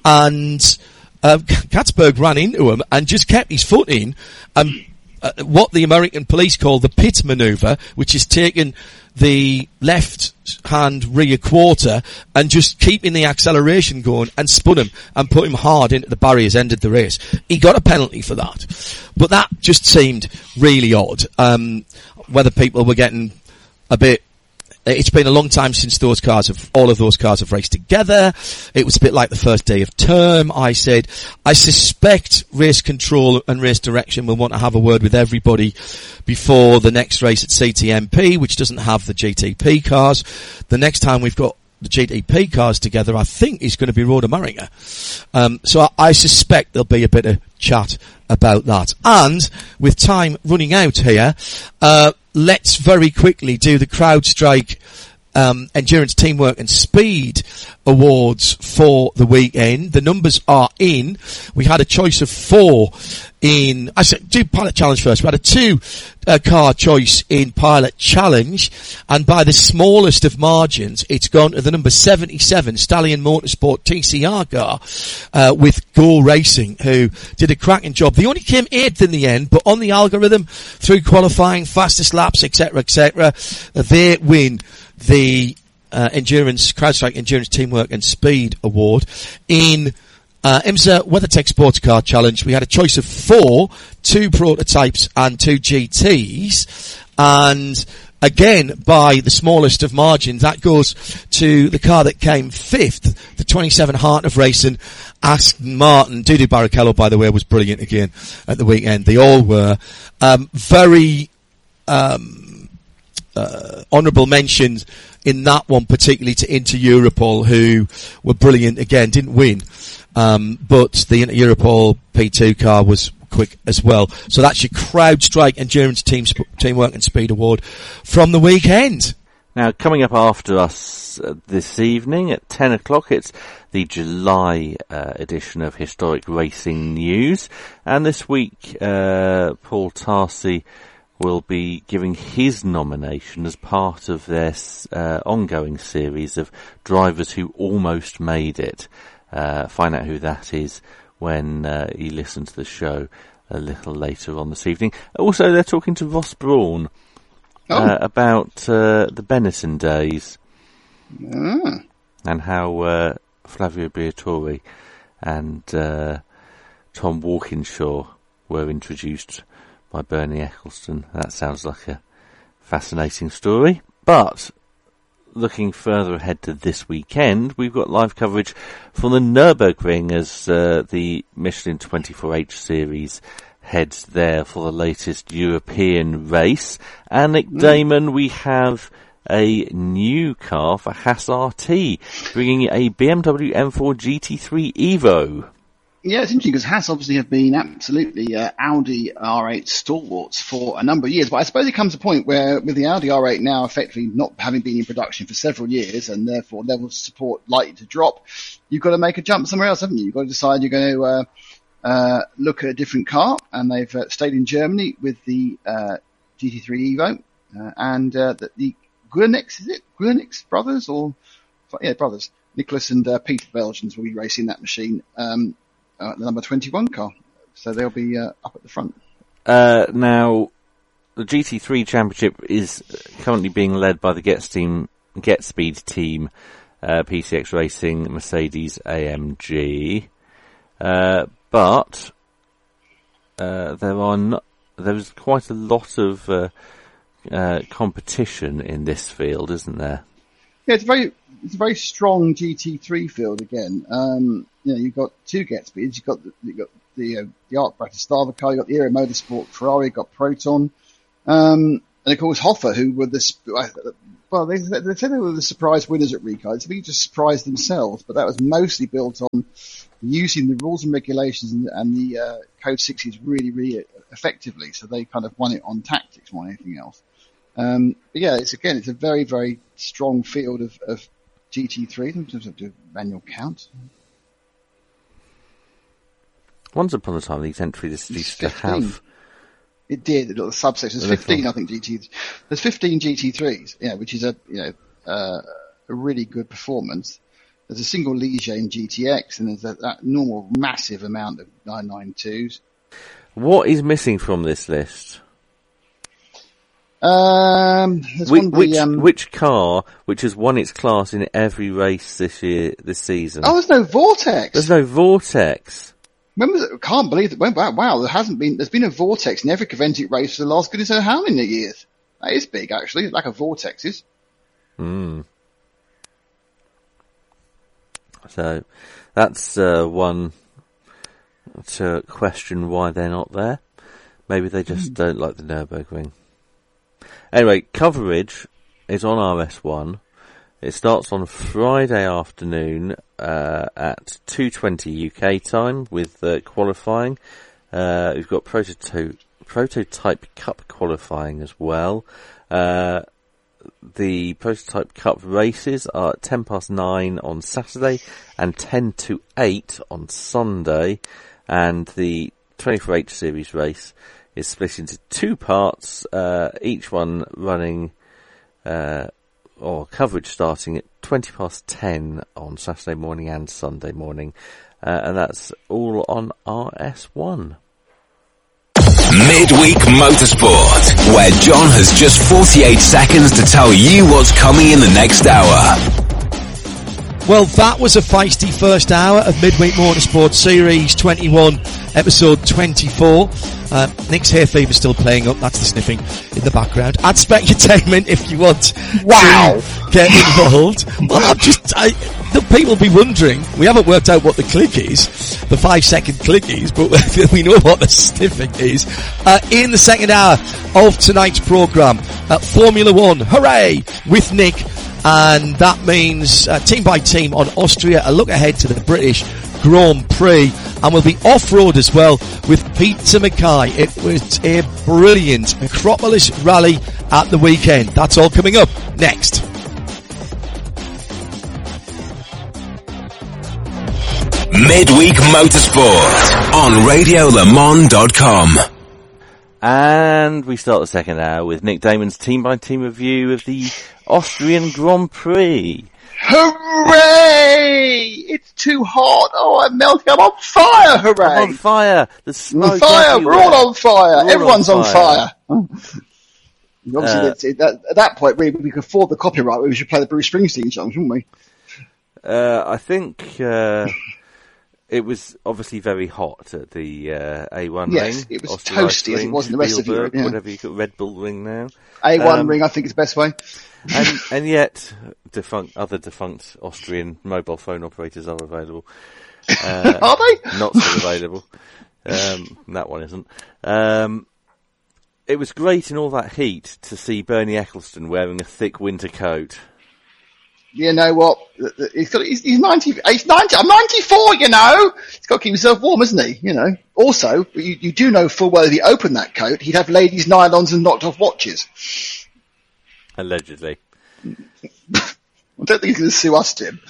And uh, Katzberg ran into him and just kept his foot in. Um, uh, what the American police call the pit manoeuvre, which is taking the left hand rear quarter and just keeping the acceleration going, and spun him and put him hard into the barriers, ended the race. He got a penalty for that. But that just seemed really odd. Um, whether people were getting a bit, it's been a long time since those cars have, all of those cars have raced together. It was a bit like the first day of term. I said, I suspect race control and race direction will want to have a word with everybody before the next race at C T M P, which doesn't have the G T P cars. The next time we've got the G T P cars together, I think, is going to be Road America. Um, so I, I suspect there'll be a bit of chat about that. And with time running out here, uh, let's very quickly do the CrowdStrike um, Endurance, Teamwork and Speed Awards for the weekend. The numbers are in. We had a choice of four in, I said, do Pilot Challenge first. We had a two uh, car choice in Pilot Challenge, and by the smallest of margins, it's gone to the number seventy-seven Stallion Motorsport T C R car, uh, with Go Racing, who did a cracking job. They only came eighth in the end, but on the algorithm, through qualifying, fastest laps, et cetera, et cetera, they win the uh, Endurance, CrowdStrike Endurance, Teamwork and Speed Award. In Uh, IMSA WeatherTech Sports Car Challenge, we had a choice of four, two prototypes and two G Ts, and again, by the smallest of margins, that goes to the car that came fifth, the twenty-seven Heart of Racing, Aston Martin. Dudu Barrichello, by the way, was brilliant again at the weekend. They all were. Um, very, um, uh, honourable mentions in that one, particularly to Inter Europol, who were brilliant again, didn't win. Um, but the Inter Europol P two car was quick as well. So that's your CrowdStrike Endurance Team Sp- Teamwork and Speed Award from the weekend. Now, coming up after us uh, this evening at ten o'clock, it's the July uh, edition of Historic Racing News. And this week, uh, Paul Tarsi will be giving his nomination as part of their uh, ongoing series of drivers who almost made it. Uh, find out who that is when uh, you listen to the show a little later on this evening. Also, they're talking to Ross Brawn oh. uh, about uh, the Benetton days mm. and how uh, Flavio Briatore and uh, Tom Walkinshaw were introduced by Bernie Eccleston. That sounds like a fascinating story. But looking further ahead to this weekend, we've got live coverage from the Nürburgring as uh, the Michelin twenty-four H Series heads there for the latest European race. And Nick mm. Damon, we have a new car for Haas R T, bringing a B M W M four G T three Evo. Yeah, it's interesting because Haas obviously have been absolutely uh, Audi R eight stalwarts for a number of years. But I suppose it comes to a point where with the Audi R eight now effectively not having been in production for several years and therefore level of support likely to drop, you've got to make a jump somewhere else, haven't you? You've got to decide you're going to uh, uh, look at a different car. And they've uh, stayed in Germany with the uh, G T three Evo uh, and uh, the, the Guernix, is it? Guernix brothers or, yeah, brothers. Nicholas and uh, Peter Belgians will be racing that machine. Um, Uh, the number twenty-one car, so they'll be uh, up at the front. Uh, now, the G T three Championship is currently being led by the Get Steam, Get Speed team, uh, P C X Racing, Mercedes A M G, uh, but uh, there are no, there was quite a lot of uh, uh, competition in this field, isn't there? Yeah, it's very it's a very strong G T three field again. Um, you know, you've got two Getspeeds, you've got the, you've got the uh, the Art Bratislava car, you've got the Aero Motorsport Ferrari, you've got Proton, um, and of course Hoffa, who were the well, they, they said they were the surprise winners at Rica. I think they just surprised themselves, but that was mostly built on using the rules and regulations and, and the uh, Code sixties really, really effectively. So they kind of won it on tactics more than anything else. Um, but yeah, it's again, it's a very, very strong field of, of G T three in terms of the manual count. Once upon a time, these entries used to have. It did. The subsections. There's fifteen, I think, G T. There's fifteen G T threes, yeah, which is a you know uh, a really good performance. There's a single Ligier in G T X, and there's a, that normal massive amount of nine ninety-twos. What is missing from this list? Um, there's which, one which, the, um, which car, which has won its class in every race this year, this season? Oh, there's no Vortex. There's no Vortex. When was it? I can't believe it. Wow, wow, there hasn't been, there's been a Vortex in every Cavendic race for the last goodness knows how many years. That is big, actually, lack of Vortexes. Hmm. So, that's, uh, one to question why they're not there. Maybe they just mm. don't like the Nürburgring. Anyway, coverage is on R S one. It starts on Friday afternoon uh, at two twenty U K time with uh, qualifying. Uh, we've got prototype, prototype Cup qualifying as well. Uh, the Prototype Cup races are at ten past nine on Saturday and ten to eight on Sunday. And the twenty-four H Series race is split into two parts, uh, each one running, uh, or coverage starting at twenty past ten on Saturday morning and Sunday morning. Uh, and that's all on R S one. Midweek Motorsport, where John has just forty-eight seconds to tell you what's coming in the next hour. Well, that was a feisty first hour of Midweek Motorsport Series twenty-one, episode twenty-four. Uh, Nick's hay fever's still playing up. That's the sniffing in the background. Add Specutainment if you want wow. to get involved. Well, I'm just, I, the people will be wondering, we haven't worked out what the click is, the five second click is, but we know what the sniffing is. Uh, in the second hour of tonight's programme, uh, Formula One, hooray, with Nick. And that means uh, team by team on Austria, a look ahead to the British Grand Prix, and we'll be off-road as well with Peter Mackay. It was a brilliant Acropolis rally at the weekend. That's all coming up next. Midweek Motorsport on radio le mans dot com. And we start the second hour with Nick Damon's team-by-team review of the Austrian Grand Prix. Hooray! It's too hot. Oh, I'm melting. I'm on fire. Hooray! I'm on fire. The smoke on fire. everywhere. We're all on fire. All Everyone's on fire. On fire. Obviously, uh, that, at that point, we, we could afford the copyright. We should play the Bruce Springsteen song, shouldn't we? Uh, I think uh, it was obviously very hot at the uh, A one yes, ring. Yes, it was Austria toasty ring, as it was in the rest Spielberg, of Europe. Yeah. Whatever you got, Red Bull ring now. A one um, ring, I think, is the best way. and, and yet, defunct, other defunct Austrian mobile phone operators are available. Uh, are they? Not so available. Um, that one isn't. Um, it was great in all that heat to see Bernie Ecclestone wearing a thick winter coat. You know what? He's got, he's, he's ninety, he's ninety, I'm ninety-four, you know? He's got to keep himself warm, isn't he? You know? Also, you, you do know full well if he opened that coat, he'd have ladies' nylons and knocked off watches. Allegedly. I don't think he's going to sue us, Jim.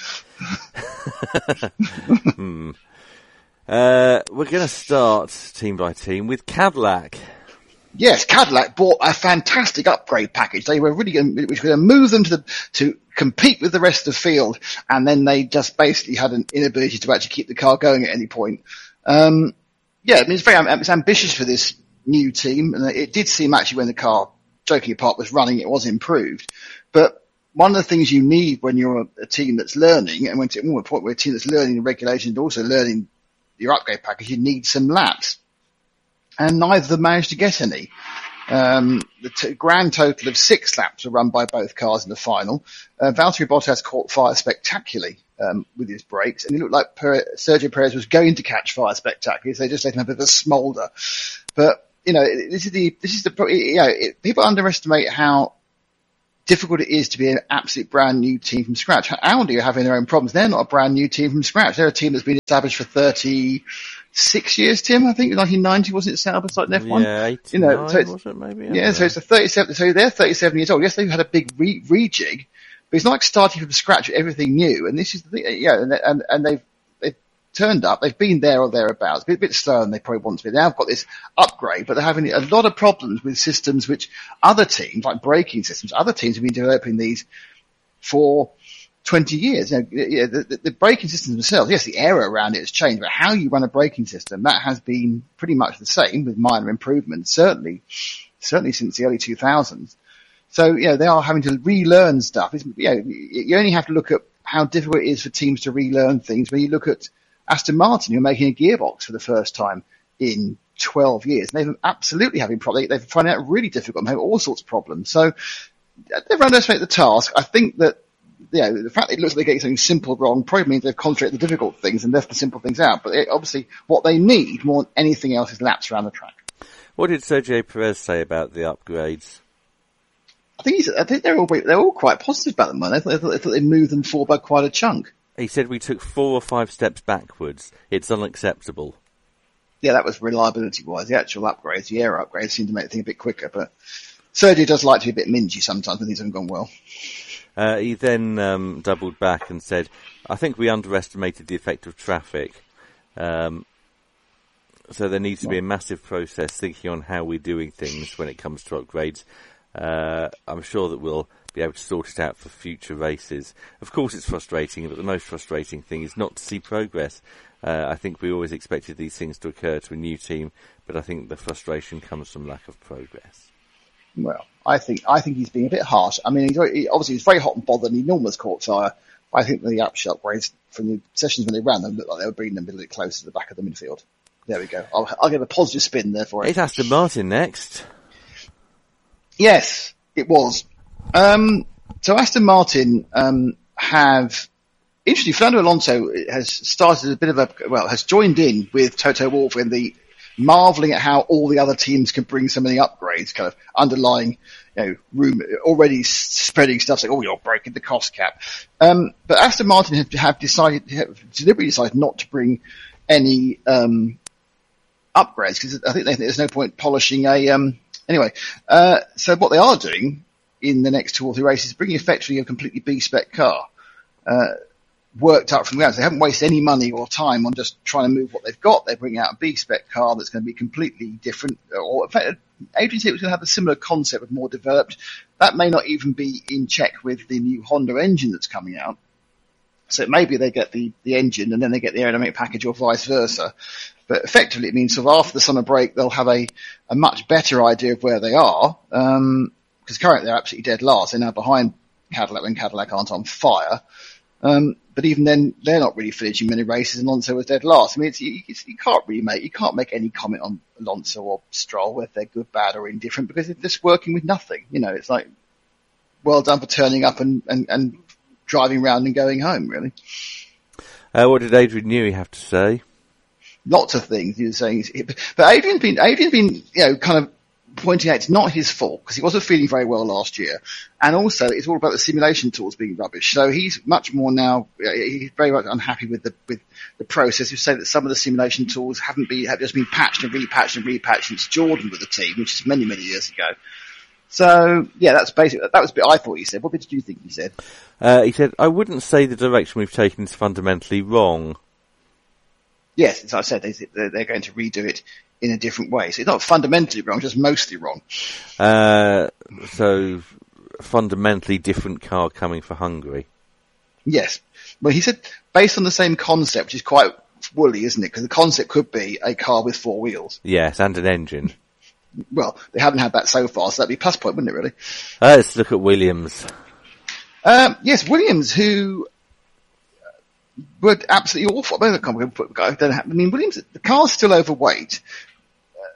hmm. uh, we're going to start team by team with Cadillac. Yes, Cadillac bought a fantastic upgrade package. They were really going to, which was going to move them to the, to compete with the rest of the field, and then they just basically had an inability to actually keep the car going at any point. Um, yeah, I mean, it's very, it's ambitious for this new team, and it did seem actually when the car, joking apart, was running, it was improved. But one of the things you need when you're a, a team that's learning, and when to a point where a team that's learning the regulations and also learning your upgrade package, you need some laps. and neither of them managed to get any. Um, the t- grand total of six laps were run by both cars in the final. Uh, Valtteri Bottas caught fire spectacularly um, with his brakes, and it looked like per- Sergio Perez was going to catch fire spectacularly, so they just let him have a bit of a smolder. But you know, this is the this is the you know it, people underestimate how difficult it is to be an absolute brand new team from scratch. Audi are having their own problems. They're not a brand new team from scratch. They're a team that's been established for thirty-six years, Tim. I think nineteen ninety wasn't it set up as like an F one? Yeah, you know, so it's, was it maybe? Yeah, know. so it's a thirty-seven. So they're thirty-seven years old. Yes, they've had a big re- rejig, but it's not like starting from scratch with everything new. And this is the thing, yeah, and and, and they've they've turned up. They've been there or thereabouts. A bit, a bit slower than they probably want to be. They have got this upgrade, but they're having a lot of problems with systems which other teams, like braking systems, other teams have been developing these for twenty years. You know, yeah, the, the, the braking systems themselves, yes, the area around it has changed, but how you run a braking system, that has been pretty much the same with minor improvements, certainly, certainly since the early two thousands. So, you know, they are having to relearn stuff. It's, you know, you only have to look at how difficult it is for teams to relearn things when you look at Aston Martin, who are making a gearbox for the first time in twelve years. And they've absolutely having problems. They've found it really difficult and have all sorts of problems. So they've underestimated the task. I think that, you know, the fact that it looks like they're getting something simple wrong probably means they've concentrated the difficult things and left the simple things out. But it, obviously what they need more than anything else is laps around the track. What did Sergio Perez say about the upgrades? I think he's, I think they're all, they're all quite positive about them. They thought, they thought, they thought they moved them forward by quite a chunk. He said we took four or five steps backwards. It's unacceptable. Yeah, that was reliability-wise. The actual upgrades, the air upgrades, seem to make the thing a bit quicker. But Sergio does like to be a bit mingy sometimes when things haven't gone well. Uh, he then um, doubled back and said, I think we underestimated the effect of traffic. Um, so there needs to be a massive process thinking on how we're doing things when it comes to upgrades. Uh, I'm sure that we'll be able to sort it out for future races. Of course it's frustrating, but the most frustrating thing is not to see progress. Uh, I think we always expected these things to occur to a new team, but I think the frustration comes from lack of progress. Well, I think I think he's being a bit harsh. I mean, he's very, he, obviously he's very hot and bothered, and he almost caught fire. I think the upshot upgrades from the sessions when they ran them looked like they were bringing them a little bit closer to the back of the midfield. There we go. I'll, I'll give a positive spin there for it. It's Aston Martin next. Yes, it was. Um, so Aston Martin um, have, interestingly, Fernando Alonso has started a bit of a, well, has joined in with Toto Wolff in the marvelling at how all the other teams can bring so many upgrades, kind of underlying, you know, rumor, already spreading stuff like, oh, you're breaking the cost cap. Um, but Aston Martin have, have decided, have deliberately decided not to bring any um, upgrades because I think they think there's no point polishing a. Um, anyway, uh, so what they are doing in the next two or three races is bringing effectively a completely B-spec car. Uh, worked up from the ground. So they haven't wasted any money or time on just trying to move what they've got. They're bringing out a B-spec car that's going to be completely different. Or in fact, Adrian said it was going to have a similar concept but more developed. That may not even be in check with the new Honda engine that's coming out. So maybe they get the, the engine and then they get the aerodynamic package or vice versa. But effectively it means sort of after the summer break they'll have a, a much better idea of where they are. Um, because currently they're absolutely dead last. They're now behind Cadillac when Cadillac aren't on fire. Um, but even then, they're not really finishing many races, and Alonso was dead last. I mean, it's, you, it's, you can't really make, you can't make any comment on Alonso or Stroll, whether they're good, bad, or indifferent, because they're just working with nothing. You know, it's like, well done for turning up and, and, and driving around and going home, really. Uh, what did Adrian Newey have to say? Lots of things he was saying. But Adrian's been, Adrian's been, you know, kind of pointing out it's not his fault because he wasn't feeling very well last year, and also it's all about the simulation tools being rubbish. So he's much more now. He's very much unhappy with the with the process. He's saying that some of the simulation tools haven't been have just been patched and repatched and repatched since Jordan with the team, which is many many years ago. So yeah, that's basically that was a bit I thought he said. What did you think he said? Uh, he said, "I wouldn't say the direction we've taken is fundamentally wrong." Yes, as I said, they, they're going to redo it in a different way. So it's not fundamentally wrong, just mostly wrong. Uh, so, fundamentally different car coming for Hungary. Yes. Well, he said, based on the same concept, which is quite woolly, isn't it? Because the concept could be a car with four wheels. Yes, and an engine. Well, they haven't had that so far, so that'd be a plus point, wouldn't it, really? Uh, let's look at Williams. Um, yes, Williams, who were absolutely awful. I mean, Williams, the car's still overweight.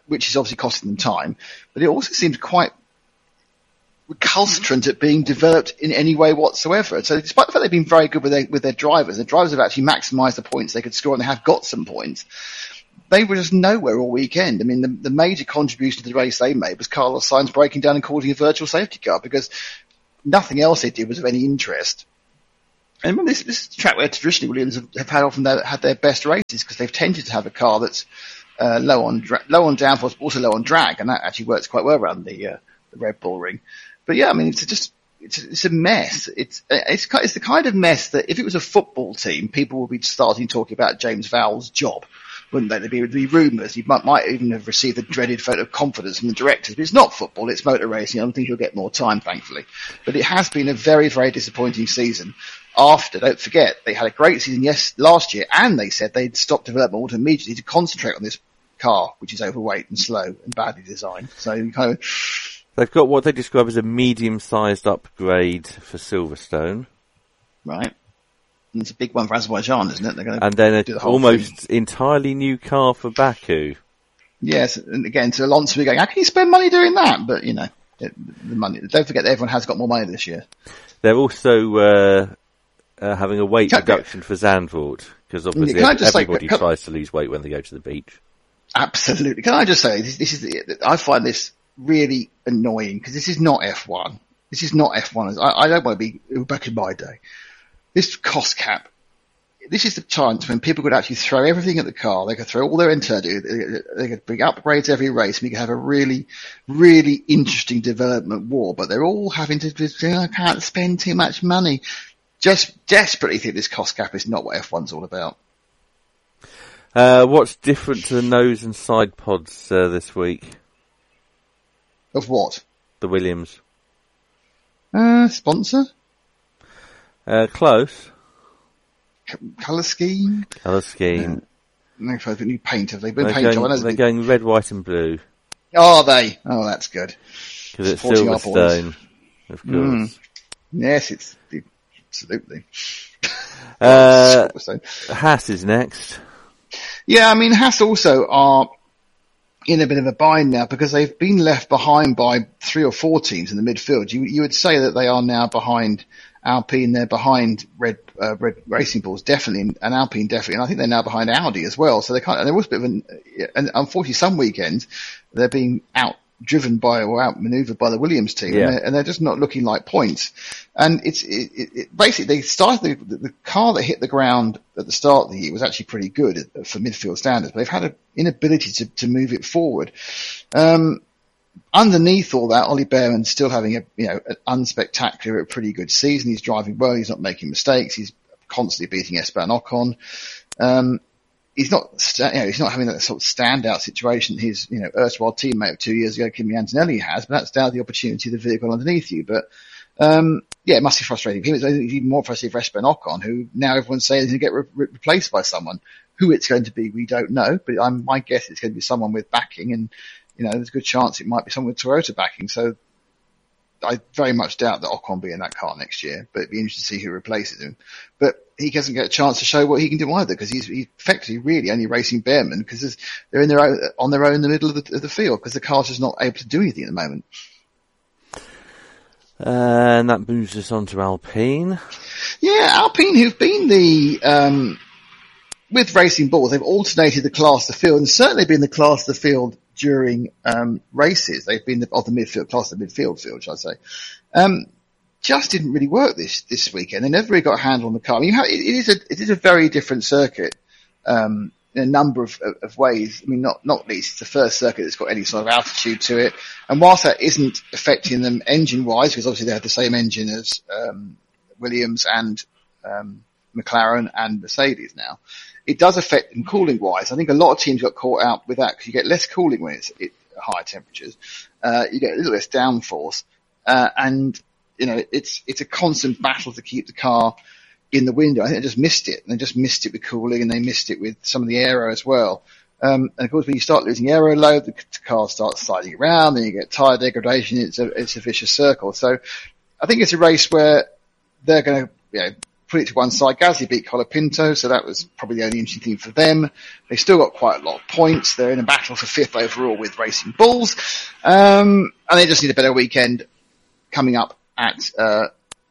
which is obviously costing them time, but it also seems quite recalcitrant at being developed in any way whatsoever. So despite the fact they've been very good with their, with their drivers, the drivers have actually maximised the points they could score, and they have got some points. They were just nowhere all weekend. I mean, the, the major contribution to the race they made was Carlos Sainz breaking down and causing a virtual safety car, because nothing else they did was of any interest. And remember, this, this track where traditionally Williams have, have had often their, had their best races, because they've tended to have a car that's uh, low on dra- low on downforce, but also low on drag, and that actually works quite well around the, uh, the Red Bull Ring. But yeah, I mean, it's just, it's, it's a mess. It's, it's, it's the kind of mess that if it was a football team, people would be starting talking about James Vowell's job, wouldn't they? There'd be, there'd be rumours. He might, might even have received the dreaded vote of confidence from the directors. But it's not football, it's motor racing. I don't think he'll get more time, thankfully. But it has been a very, very disappointing season. After, don't forget, they had a great season yes last year, and they said they'd stop development almost immediately to concentrate on this car, which is overweight and slow and badly designed. So you kind of... They've got what they describe as a medium-sized upgrade for Silverstone. Right. And it's a big one for Azerbaijan, isn't it? They're going to and then do an the almost thing. entirely new car for Baku. Yes, and again, to Alonso, we're going, how can you spend money doing that? But, you know, it, the money. Don't forget that everyone has got more money this year. They're also uh, uh, having a weight can, reduction for Zandvoort, because obviously everybody say, tries to lose weight when they go to the beach. Absolutely. Can I just say, this, this is the, I find this really annoying, because this is not F one. This is not F one. I, I don't want to be back in my day. This cost cap, this is the chance when people could actually throw everything at the car. They could throw all their internal, they could bring upgrades every race, and we could have a really, really interesting development war. But they're all having to, oh, I can't spend too much money. Just desperately think this cost cap is not what F one's all about. Uh, what's different to the nose and side pods uh, this week? Of what? The Williams. Uh, sponsor? Uh, close. C- colour scheme? Colour scheme. Uh, they've got new paint, have they? Been They're, paint going, job, they're going red, white and blue. Are they? Oh, that's good. Because it's Silverstone, of course. Mm. Yes, it's, it, absolutely. Uh, Haas is next. Yeah, I mean, Haas also are in a bit of a bind now, because they've been left behind by three or four teams in the midfield. You, you would say that they are now behind Alpine, they're behind Red, uh, Red Racing Bulls, definitely, and Alpine definitely, and I think they're now behind Audi as well. So they can't, and there was a bit of an, and unfortunately some weekends they're being out driven by or outmaneuvered by the Williams team, yeah. and, they're, and they're just not looking like points. And it's it, it, it, basically they started the, the car that hit the ground at the start of the year was actually pretty good for midfield standards, but they've had an inability to, to move it forward. Um, underneath all that, Ollie Behrman's still having a you know an unspectacular, a pretty good season. He's driving well. He's not making mistakes. He's constantly beating Esteban Ocon. Um, He's not, you know, he's not having that sort of standout situation his, you know, erstwhile teammate of two years ago, Kimi Antonelli, has, but that's down to the opportunity of the vehicle underneath you. But, um, yeah, it must be frustrating for him. It's even more frustrating for Esteban Ocon, who now everyone's saying he's going to get re- re- replaced by someone. Who it's going to be, we don't know, but I'm, my guess it's going to be someone with backing, and, you know, there's a good chance it might be someone with Toyota backing. So I very much doubt that Ocon will be in that car next year, but it'd be interesting to see who replaces him. But he doesn't get a chance to show what he can do either, because he's, he's effectively really only racing Behrman, because they're in their own, on their own in the middle of the, of the field, because the car's just not able to do anything at the moment. Uh, and that moves us on to Alpine. Yeah, Alpine, who've been the, um, with Racing Bulls, they've alternated the class of the field, and certainly been the class of the field during um, races. They've been the, of the midfield class, the midfield field, shall I say. Um, just didn't really work this this weekend. They never really got a handle on the car. I mean, you have, it, it is a it is a very different circuit um, in a number of, of, of ways. I mean, not not least it's the first circuit that's got any sort of altitude to it. And whilst that isn't affecting them engine wise, because obviously they have the same engine as um, Williams and um, McLaren and Mercedes now, it does affect them cooling wise. I think a lot of teams got caught out with that, because you get less cooling when it's at higher temperatures. Uh, you get a little less downforce, uh, and you know it's it's a constant battle to keep the car in the window. I think they just missed it. They just missed it with cooling, and they missed it with some of the aero as well. Um, and of course, when you start losing aero load, the car starts sliding around, then you get tire degradation. It's a it's a vicious circle. So I think it's a race where they're going to, you know, put it to one side. Gasly beat Colapinto, so that was probably the only interesting thing for them. They still got quite a lot of points. They're in a battle for fifth overall with Racing Bulls. Um, and they just need a better weekend coming up at, uh,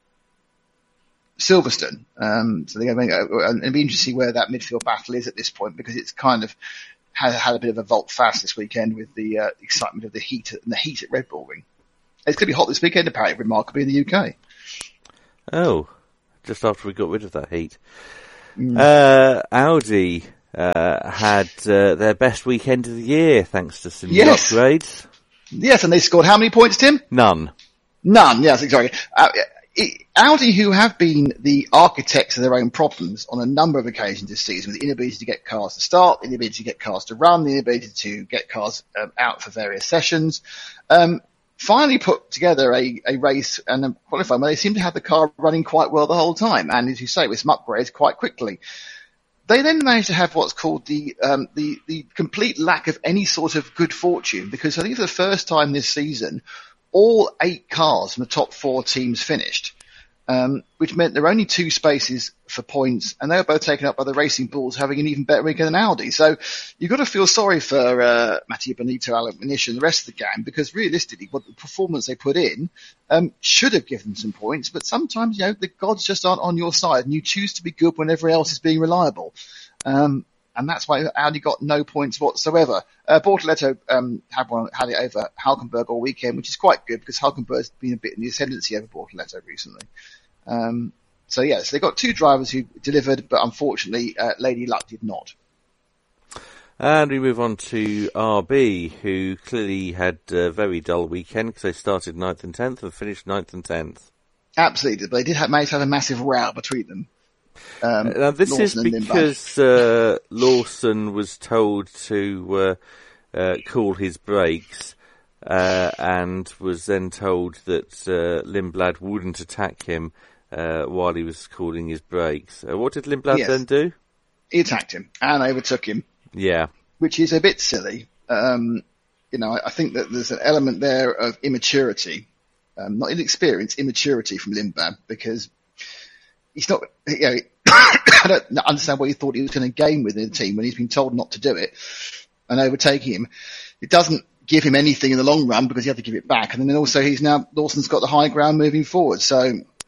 Silverstone. Um, so they're going to, and it'll be interesting to see where that midfield battle is at this point, because it's kind of had, had a bit of a volte face this weekend with the, uh, excitement of the heat and the heat at Red Bull Ring. It's going to be hot this weekend, apparently, remarkably, in the U K. Oh. Just after we got rid of that heat. Mm. Uh, Audi uh, had uh, their best weekend of the year thanks to some yes. new upgrades. Yes, and they scored how many points, Tim? None. None, yes, exactly. Uh, it, Audi, who have been the architects of their own problems on a number of occasions this season, with the inability to get cars to start, the inability to get cars to run, the inability to get cars um, out for various sessions, um, finally put together a, a race and a qualifying where they seem to have the car running quite well the whole time. And as you say, with some upgrades quite quickly. They then managed to have what's called the, um, the, the complete lack of any sort of good fortune, because I think for the first time this season, all eight cars from the top four teams finished. Um, which meant there were only two spaces for points, and they were both taken up by the Racing Bulls having an even better weekend than Audi. So you've got to feel sorry for uh, Mattia Bonito, Alec Manish and the rest of the gang, because realistically what the performance they put in um, should have given them some points, but sometimes, you know, the gods just aren't on your side, and you choose to be good when everyone else is being reliable. Um, and that's why Audi got no points whatsoever. Uh, Bortoleto um, had one, had it over Hulkenberg all weekend, which is quite good because Hulkenberg's been a bit in the ascendancy over Bortoleto recently. Um, so yes, yeah, so they got two drivers who delivered, but unfortunately, uh, Lady Luck did not. And we move on to R B, who clearly had a very dull weekend because they started ninth and tenth and finished ninth and tenth. Absolutely, but they did have, manage to have a massive row between them. Um, now this Lawson is because uh, Lawson was told to uh, uh, cool his brakes, uh, and was then told that uh, Lindblad wouldn't attack him uh, while he was cooling his brakes. Uh, what did Lindblad yes. then do? He attacked him and overtook him. Yeah, which is a bit silly. Um, you know, I, I think that there's an element there of immaturity, um, not inexperience, immaturity from Lindblad, because he's not, you know, I don't understand what he thought he was going to gain within the team when he's been told not to do it and overtaking him. It doesn't give him anything in the long run because you have to give it back. And then also he's now, Lawson's got the high ground moving forward. So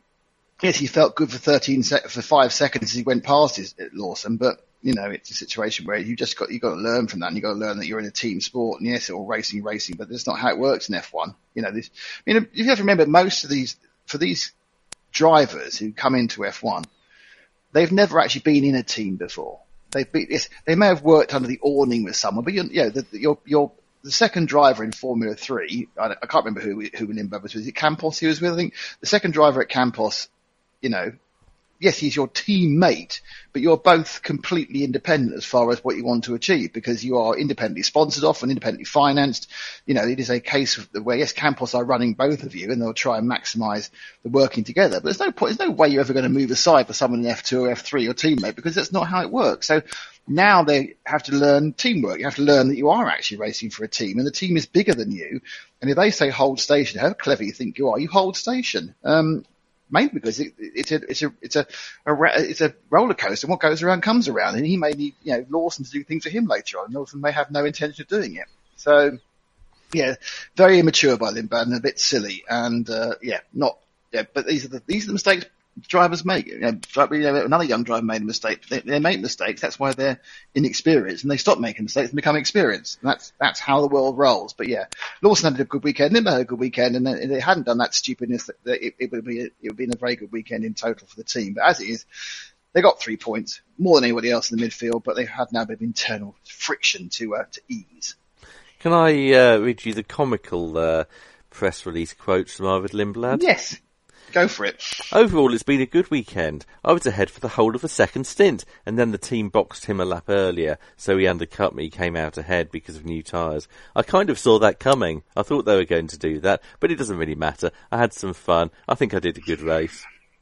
yes, he felt good for thirteen sec- for five seconds as he went past his Lawson, but you know, it's a situation where you just got, you got to learn from that, and you got to learn that you're in a team sport, and yes, it's all racing, racing, but that's not how it works in F one. You know, this, I mean, you have to remember most of these, for these drivers who come into F one, they've never actually been in a team before. They've been, yes, they may have worked under the awning with someone, but you're, you know, the, the, you're, you're the second driver in Formula Three. I, I can't remember who, who Lindblad was with. Is it Campos he was with? I think the second driver at Campos, you know, yes, he's your teammate, but you're both completely independent as far as what you want to achieve, because you are independently sponsored off and independently financed. You know, it is a case of where, yes, Campos are running both of you and they'll try and maximise the working together. But there's no point, there's no way you're ever going to move aside for someone in F two or F three, your teammate, because that's not how it works. So now they have to learn teamwork. You have to learn that you are actually racing for a team, and the team is bigger than you. And if they say hold station, how clever you think you are, you hold station. Um, Mainly because it, it's a it's a it's a, a it's a roller coaster, and what goes around comes around. And he may need, you know, Lawson to do things for him later on. Lawson may have no intention of doing it. So, yeah, very immature by Lindblad and a bit silly. And uh, yeah, not yeah. But these are the these are the mistakes drivers make. You know, you know, another young driver made a mistake. They, they make mistakes. That's why they're inexperienced, and they stop making mistakes and become experienced. And that's that's how the world rolls. But yeah, Lawson had a good weekend. Lindblad had a good weekend, and if they hadn't done that stupidness, that it, it would be it would have been a very good weekend in total for the team. But as it is, they got three points, more than anybody else in the midfield. But they had now a bit of internal friction to uh, to ease. Can I uh, read you the comical uh, press release quotes from Arvid Lindblad? Yes. Go for it. Overall, it's been a good weekend. I was ahead for the whole of the second stint, and then the team boxed him a lap earlier, so he undercut me, came out ahead because of new tyres. I kind of saw that coming. I thought they were going to do that, but it doesn't really matter. I had some fun. I think I did a good race.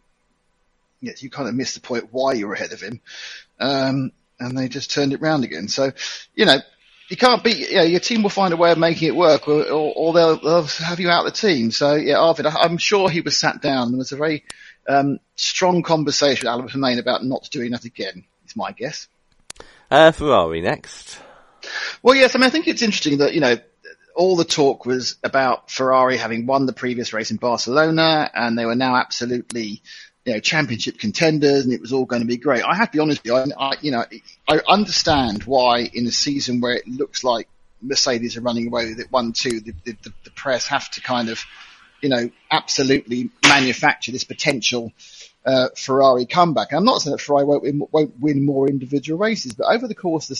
Yes, you kind of missed the point why you were ahead of him, um, and they just turned it round again. So, you know, you can't beat, you know, your team will find a way of making it work, or, or, or they'll, they'll have you out of the team. So yeah, Arvid, I'm sure he was sat down. There was a very um, strong conversation with Albert Permain about not doing that again, is my guess. Uh, Ferrari next. Well, yes, I mean, I think it's interesting that, you know, all the talk was about Ferrari having won the previous race in Barcelona, and they were now absolutely, you know, championship contenders, and it was all going to be great. I have to be honest with you, I, I, you know, I understand why in a season where it looks like Mercedes are running away with it one two, the, the, the press have to kind of, you know, absolutely manufacture this potential uh, Ferrari comeback. And I'm not saying that Ferrari won't win, won't win more individual races, but over the course of the